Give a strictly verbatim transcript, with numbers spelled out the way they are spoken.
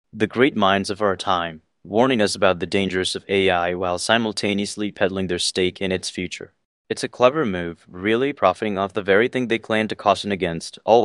The great minds of our time, warning us about the dangers of A I while simultaneously peddling their stake in its future. It's a clever move, really profiting off the very thing they claim to caution against, all